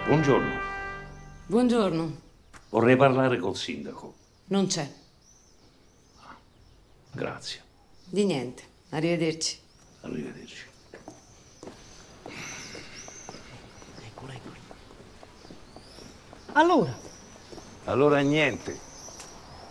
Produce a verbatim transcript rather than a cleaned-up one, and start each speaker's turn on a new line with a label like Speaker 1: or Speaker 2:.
Speaker 1: Buongiorno,
Speaker 2: Buongiorno.
Speaker 1: vorrei parlare col sindaco.
Speaker 2: Non c'è.
Speaker 1: Grazie,
Speaker 2: Di niente. Arrivederci.
Speaker 1: arrivederci.
Speaker 3: Allora,
Speaker 1: Allora niente,